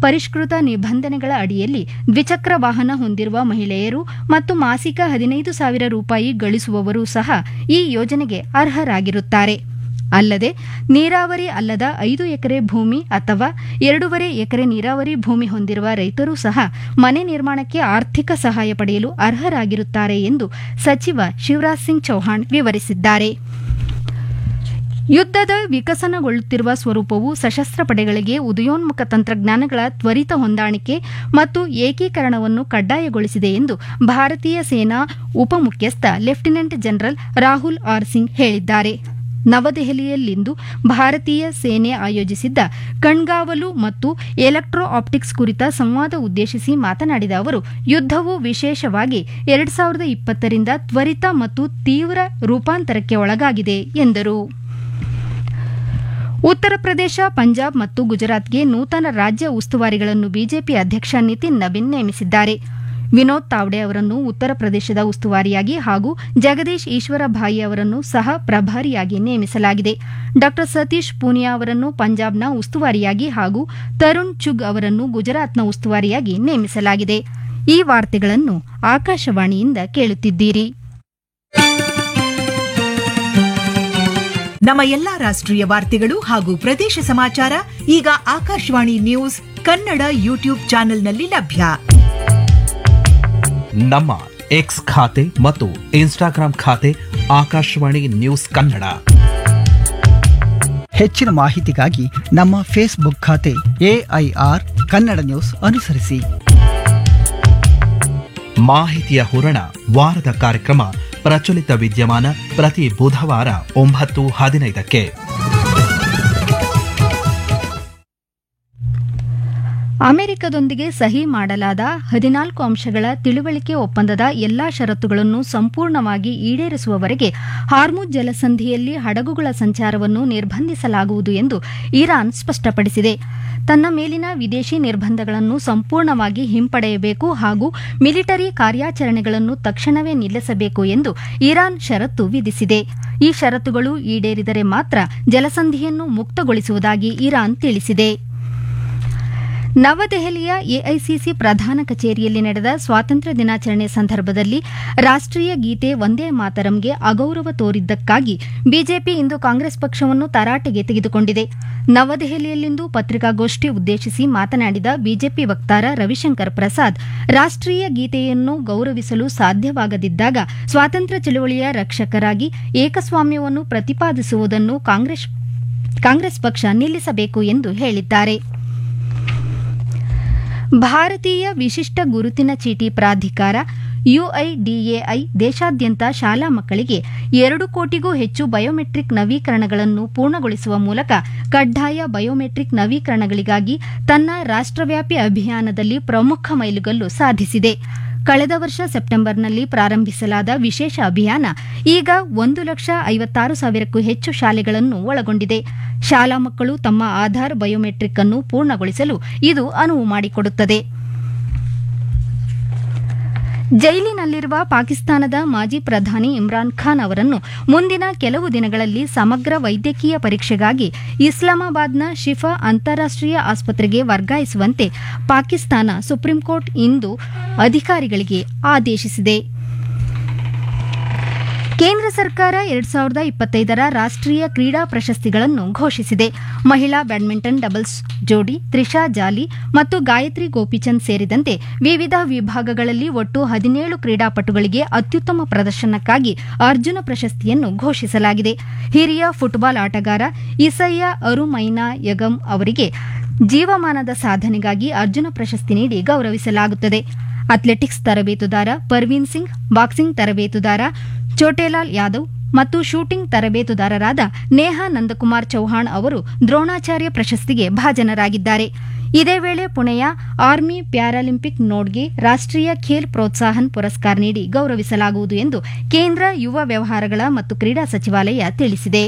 ಪರಿಷ್ಕೃತ ನಿಬಂಧನೆಗಳ ಅಡಿಯಲ್ಲಿ ದ್ವಿಚಕ್ರ ವಾಹನ ಹೊಂದಿರುವ ಮಹಿಳೆಯರು ಮತ್ತು ಮಾಸಿಕ 15,000 ರೂಪಾಯಿ ಗಳಿಸುವವರು ಸಹ ಈ ಯೋಜನೆಗೆ ಅರ್ಹರಾಗಿರುತ್ತಾರೆ. ಅಲ್ಲದೆ ನೀರಾವರಿ ಅಲ್ಲದ 5 ಎಕರೆ ಭೂಮಿ ಅಥವಾ 2.5 ಎಕರೆ ನೀರಾವರಿ ಭೂಮಿ ಹೊಂದಿರುವ ರೈತರೂ ಸಹ ಮನೆ ನಿರ್ಮಾಣಕ್ಕೆ ಆರ್ಥಿಕ ಸಹಾಯ ಪಡೆಯಲು ಅರ್ಹರಾಗಿರುತ್ತಾರೆ ಎಂದು ಸಚಿವ ಶಿವರಾಜ್ ಸಿಂಗ್ ಚೌಹಾಣ್ ವಿವರಿಸಿದ್ದಾರೆ. ಯುದ್ಧದ ವಿಕಸನಗೊಳ್ಳುತ್ತಿರುವ ಸ್ವರೂಪವು ಸಶಸ್ತ್ರ ಪಡೆಗಳಿಗೆ ಉದಯೋನ್ಮುಖ ತಂತ್ರಜ್ಞಾನಗಳ ತ್ವರಿತ ಹೊಂದಾಣಿಕೆ ಮತ್ತು ಏಕೀಕರಣವನ್ನು ಕಡ್ಡಾಯಗೊಳಿಸಿದೆ ಎಂದು ಭಾರತೀಯ ಸೇನಾ ಉಪಮುಖ್ಯಸ್ಥ lieutenant general Rahul R Singh ಹೇಳಿದ್ದಾರೆ. ನವದೆಹಲಿಯಲ್ಲಿಂದು ಭಾರತೀಯ ಸೇನೆ ಆಯೋಜಿಸಿದ್ದ ಕಣ್ಗಾವಲು ಮತ್ತು ಎಲೆಕ್ಟ್ರೋ ಆಪ್ಟಿಕ್ಸ್ ಕುರಿತ ಸಂವಾದ ಉದ್ದೇಶಿಸಿ ಮಾತನಾಡಿದ ಅವರು, ಯುದ್ಧವು ವಿಶೇಷವಾಗಿ 2020ರಿಂದ ತ್ವರಿತ ಮತ್ತು ತೀವ್ರ ರೂಪಾಂತರಕ್ಕೆ ಒಳಗಾಗಿದೆ ಎಂದರು. ಉತ್ತರ ಪ್ರದೇಶ, ಪಂಜಾಬ್ ಮತ್ತು ಗುಜರಾತ್ಗೆ ನೂತನ ರಾಜ್ಯ ಉಸ್ತುವಾರಿಗಳನ್ನು ಬಿಜೆಪಿ ಅಧ್ಯಕ್ಷ ನಿತಿನ್ ನಬೀನ್ ನೇಮಿಸಿದ್ದಾರೆ. ವಿನೋದ್ ತಾವ್ಡೆ ಅವರನ್ನು ಉತ್ತರ ಪ್ರದೇಶದ ಉಸ್ತುವಾರಿಯಾಗಿ ಹಾಗೂ ಜಗದೀಶ್ ಈಶ್ವರಭಾಯಿ ಅವರನ್ನು ಸಹ ಪ್ರಭಾರಿಯಾಗಿ ನೇಮಿಸಲಾಗಿದೆ. ಡಾ ಸತೀಶ್ ಪೂನಿಯಾ ಅವರನ್ನು ಪಂಜಾಬ್ನ ಉಸ್ತುವಾರಿಯಾಗಿ ಹಾಗೂ ತರುಣ್ ಚುಗ್ ಅವರನ್ನು ಗುಜರಾತ್ನ ಉಸ್ತುವಾರಿಯಾಗಿ ನೇಮಿಸಲಾಗಿದೆ. ಈ ವಾರ್ತೆಗಳನ್ನು ಆಕಾಶವಾಣಿಯಿಂದ ಕೇಳುತ್ತಿದ್ದೀರಿ. ನಮ್ಮ ಎಲ್ಲಾ ರಾಷ್ಟ್ರೀಯ ವಾರ್ತೆಗಳು ಹಾಗೂ ಪ್ರದೇಶ ಸಮಾಚಾರ ಈಗ ಆಕಾಶವಾಣಿ ನ್ಯೂಸ್ ಕನ್ನಡ ಯೂಟ್ಯೂಬ್ ಚಾನೆಲ್ನಲ್ಲಿ ಲಭ್ಯ. ನಮ್ಮ ಎಕ್ಸ್ ಖಾತೆ ಮತ್ತು ಇನ್ಸ್ಟಾಗ್ರಾಂ ಖಾತೆ ಆಕಾಶವಾಣಿ ನ್ಯೂಸ್ ಕನ್ನಡ. ಹೆಚ್ಚಿನ ಮಾಹಿತಿಗಾಗಿ ನಮ್ಮ ಫೇಸ್ಬುಕ್ ಖಾತೆ AIR ಕನ್ನಡ ನ್ಯೂಸ್ ಅನುಸರಿಸಿ. ಮಾಹಿತಿಯ ಹೂರಣ ವಾರದ ಕಾರ್ಯಕ್ರಮ ಪ್ರಚಲಿತ ವಿದ್ಯಮಾನ ಪ್ರತಿ ಬುಧವಾರ 9:15ಕ್ಕೆ. ಅಮೆರಿಕದೊಂದಿಗೆ ಸಹಿ ಮಾಡಲಾದ 14 ಅಂಶಗಳ ತಿಳುವಳಿಕೆ ಒಪ್ಪಂದದ ಎಲ್ಲಾ ಷರತ್ತುಗಳನ್ನು ಸಂಪೂರ್ಣವಾಗಿ ಈಡೇರಿಸುವವರೆಗೆ ಹಾರ್ಮುಜ್ ಜಲಸಂಧಿಯಲ್ಲಿ ಹಡಗುಗಳ ಸಂಚಾರವನ್ನು ನಿರ್ಬಂಧಿಸಲಾಗುವುದು ಎಂದು ಇರಾನ್ ಸ್ಪಷ್ಟಪಡಿಸಿದೆ. ತನ್ನ ಮೇಲಿನ ವಿದೇಶಿ ನಿರ್ಬಂಧಗಳನ್ನು ಸಂಪೂರ್ಣವಾಗಿ ಹಿಂಪಡೆಯಬೇಕು ಹಾಗೂ ಮಿಲಿಟರಿ ಕಾರ್ಯಾಚರಣೆಗಳನ್ನು ತಕ್ಷಣವೇ ನಿಲ್ಲಿಸಬೇಕು ಎಂದು ಇರಾನ್ ಷರತ್ತು ವಿಧಿಸಿದೆ. ಈ ಷರತ್ತುಗಳು ಈಡೇರಿದರೆ ಮಾತ್ರ ಜಲಸಂಧಿಯನ್ನು ಮುಕ್ತಗೊಳಿಸುವುದಾಗಿ ಇರಾನ್ ತಿಳಿಸಿದೆ. ನವದೆಹಲಿಯ ಎಐಸಿಸಿ ಪ್ರಧಾನ ಕಚೇರಿಯಲ್ಲಿ ನಡೆದ ಸ್ವಾತಂತ್ರ್ಯ ದಿನಾಚರಣೆ ಸಂದರ್ಭದಲ್ಲಿ ರಾಷ್ಟ್ರೀಯ ಗೀತೆ ವಂದೇ ಮಾತರಂಗೆ ಅಗೌರವ ತೋರಿದ್ದಕ್ಕಾಗಿ ಬಿಜೆಪಿ ಇಂದು ಕಾಂಗ್ರೆಸ್ ಪಕ್ಷವನ್ನು ತರಾಟೆಗೆ ತೆಗೆದುಕೊಂಡಿದೆ. ನವದೆಹಲಿಯಲ್ಲಿಂದು ಪತ್ರಿಕಾಗೋಷ್ಠಿ ಉದ್ದೇಶಿಸಿ ಮಾತನಾಡಿದ ಬಿಜೆಪಿ ವಕ್ತಾರ ರವಿಶಂಕರ್ ಪ್ರಸಾದ್, ರಾಷ್ಟ್ರೀಯ ಗೀತೆಯನ್ನು ಗೌರವಿಸಲು ಸಾಧ್ಯವಾಗದಿದ್ದಾಗ ಸ್ವಾತಂತ್ರ್ಯ ಚಳವಳಿಯ ರಕ್ಷಕರಾಗಿ ಏಕಸ್ವಾಮ್ಯವನ್ನು ಪ್ರತಿಪಾದಿಸುವುದನ್ನು ಕಾಂಗ್ರೆಸ್ ಪಕ್ಷ ನಿಲ್ಲಿಸಬೇಕು ಎಂದು ಹೇಳಿದ್ದಾರೆ. ಭಾರತೀಯ ವಿಶಿಷ್ಟ ಗುರುತಿನ ಚೀಟಿ ಪ್ರಾಧಿಕಾರ UIDAI ದೇಶಾದ್ಯಂತ ಶಾಲಾ ಮಕ್ಕಳಿಗೆ 2 ಕೋಟಿಗೂ ಹೆಚ್ಚು ಬಯೋಮೆಟ್ರಿಕ್ ನವೀಕರಣಗಳನ್ನು ಪೂರ್ಣಗೊಳಿಸುವ ಮೂಲಕ ಕಡ್ಡಾಯ ಬಯೋಮೆಟ್ರಿಕ್ ನವೀಕರಣಗಳಿಗಾಗಿ ತನ್ನ ರಾಷ್ಟ್ರವ್ಯಾಪಿ ಅಭಿಯಾನದಲ್ಲಿ ಪ್ರಮುಖ ಮೈಲುಗಲ್ಲು ಸಾಧಿಸಿದೆ. ಕಳೆದ ವರ್ಷ ಸೆಪ್ಟೆಂಬರ್ನಲ್ಲಿ ಪ್ರಾರಂಭಿಸಲಾದ ವಿಶೇಷ ಅಭಿಯಾನ ಈಗ 1,56,000ಕ್ಕೂ ಹೆಚ್ಚು ಶಾಲೆಗಳನ್ನು ಒಳಗೊಂಡಿದೆ. ಶಾಲಾ ಮಕ್ಕಳು ತಮ್ಮ ಆಧಾರ್ ಬಯೋಮೆಟ್ರಿಕ್ ಅನ್ನು ಪೂರ್ಣಗೊಳಿಸಲು ಇದು ಅನುವು ಮಾಡಿಕೊಡುತ್ತದೆ. ಜೈಲಿನಲ್ಲಿರುವ ಪಾಕಿಸ್ತಾನದ ಮಾಜಿ ಪ್ರಧಾನಿ ಇಮ್ರಾನ್ ಖಾನ್ ಅವರನ್ನು ಮುಂದಿನ ಕೆಲವು ದಿನಗಳಲ್ಲಿ ಸಮಗ್ರ ವೈದ್ಯಕೀಯ ಪರೀಕ್ಷೆಗಾಗಿ ಇಸ್ಲಾಮಾಬಾದ್ನ ಶಿಫಾ ಅಂತಾರಾಷ್ಟ್ರೀಯ ಆಸ್ಪತ್ರೆಗೆ ವರ್ಗಾಯಿಸುವಂತೆ ಪಾಕಿಸ್ತಾನ ಸುಪ್ರೀಂಕೋರ್ಟ್ ಇಂದು ಅಧಿಕಾರಿಗಳಿಗೆ ಆದೇಶಿಸಿದೆ. ಕೇಂದ್ರ ಸರ್ಕಾರ 2025ರ ರಾಷ್ಟ್ರೀಯ ಕ್ರೀಡಾ ಪ್ರಶಸ್ತಿಗಳನ್ನು ಘೋಷಿಸಿದೆ. ಮಹಿಳಾ ಬ್ಯಾಡ್ಮಿಂಟನ್ ಡಬಲ್ಸ್ ಜೋಡಿ ತ್ರಿಷಾ ಜಾಲಿ ಮತ್ತು ಗಾಯತ್ರಿ ಗೋಪಿಚಂದ್ ಸೇರಿದಂತೆ ವಿವಿಧ ವಿಭಾಗಗಳಲ್ಲಿ ಒಟ್ಟು 17 ಕ್ರೀಡಾಪಟುಗಳಿಗೆ ಅತ್ಯುತ್ತಮ ಪ್ರದರ್ಶನಕ್ಕಾಗಿ ಅರ್ಜುನ ಪ್ರಶಸ್ತಿಯನ್ನು ಘೋಷಿಸಲಾಗಿದೆ. ಹಿರಿಯ ಫುಟ್ಬಾಲ್ ಆಟಗಾರ ಇಸಯ್ಯ ಅರುಮೈನಾ ಯಗಂ ಅವರಿಗೆ ಜೀವಮಾನದ ಸಾಧನೆಗಾಗಿ ಅರ್ಜುನ ಪ್ರಶಸ್ತಿ ನೀಡಿ ಗೌರವಿಸಲಾಗುತ್ತದೆ. ಅಥ್ಲೆಟಿಕ್ಸ್ ತರಬೇತುದಾರ ಪರ್ವೀನ್ ಸಿಂಗ್, ಬಾಕ್ಸಿಂಗ್ ತರಬೇತುದಾರ ಚೋಟೆಲಾಲ್ ಯಾದವ್ ಮತ್ತು ಶೂಟಿಂಗ್ ತರಬೇತುದಾರರಾದ ನೇಹಾ ನಂದಕುಮಾರ್ ಚೌಹಾಣ್ ಅವರು ದ್ರೋಣಾಚಾರ್ಯ ಪ್ರಶಸ್ತಿಗೆ ಭಾಜನರಾಗಿದ್ದಾರೆ. ಇದೇ ವೇಳೆ ಪುಣೆಯ ಆರ್ಮಿ ಪ್ಯಾರಾಲಿಂಪಿಕ್ ನೋಡ್ಗೆ ರಾಷ್ಟ್ರೀಯ ಖೇಲ್ ಪ್ರೋತ್ಸಾಹನ್ ಪುರಸ್ಕಾರ ನೀಡಿ ಗೌರವಿಸಲಾಗುವುದು ಎಂದು ಕೇಂದ್ರ ಯುವ ವ್ಯವಹಾರಗಳ ಮತ್ತು ಕ್ರೀಡಾ ಸಚಿವಾಲಯ ತಿಳಿಸಿದೆ.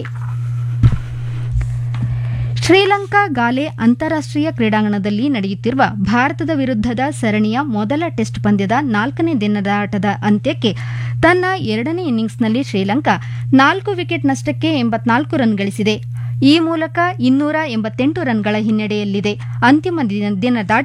ಶ್ರೀಲಂಕಾ ಗಾಲೆ ಅಂತಾರಾಷ್ಟ್ರೀಯ ಕ್ರೀಡಾಂಗಣದಲ್ಲಿ ನಡೆಯುತ್ತಿರುವ ಭಾರತದ ವಿರುದ್ಧದ ಸರಣಿಯ ಮೊದಲ ಟೆಸ್ಟ್ ಪಂದ್ಯದ 4ನೇ ದಿನದಾಟದ ಅಂತ್ಯಕ್ಕೆ ತನ್ನ 2ನೇ ಇನ್ನಿಂಗ್ಸ್ನಲ್ಲಿ ಶ್ರೀಲಂಕಾ 4 ವಿಕೆಟ್ ನಷ್ಟಕ್ಕೆ 84 ರನ್ ಗಳಿಸಿದೆ. ಈ ಮೂಲಕ 288 ರನ್ಗಳ ಹಿನ್ನಡೆಯಲ್ಲಿದೆ. ಅಂತಿಮ ದಿನದಾಟ